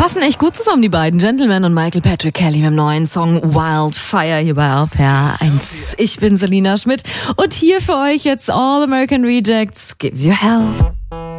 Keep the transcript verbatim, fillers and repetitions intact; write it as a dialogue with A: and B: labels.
A: Passen echt gut zusammen, die beiden. Gentleman und Michael Patrick Kelly mit dem neuen Song Wildfire hier bei R P R eins. Ich bin Selina Schmidt und hier für euch jetzt All American Rejects Gives You Hell.